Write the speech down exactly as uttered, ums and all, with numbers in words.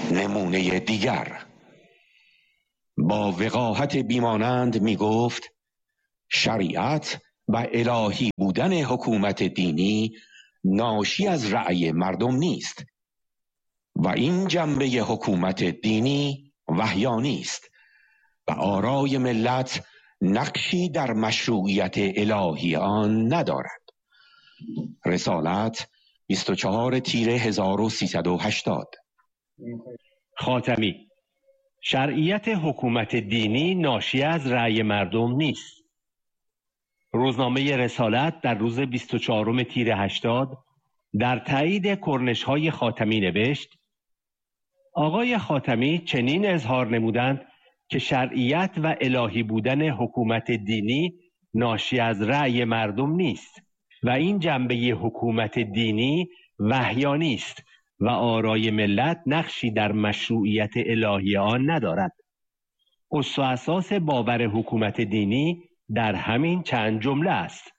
نمونه دیگر. با وقاحت بیمانند می گفت شریعت و الهی بودن حکومت دینی ناشی از رأی مردم نیست و این جنبه حکومت دینی وحیانی است و آرای ملت نقشی در مشروعیت الهی آن ندارد. رسالت بیست و چهار تیر هزار و سیصد و هشتاد. خاتمی: شرعیت حکومت دینی ناشی از رأی مردم نیست. روزنامه رسالت در روز بیست و چهارم تیر هشتاد در تایید کرنش‌های خاتمی نوشت: آقای خاتمی چنین اظهار نمودند که شرعیت و الهی بودن حکومت دینی ناشی از رأی مردم نیست و این جنبه حکومت دینی وحیانی است و آرای ملت نقشی در مشروعیت الهی آن ندارد. اصل و اساس باور حکومت دینی در همین چند جمله است.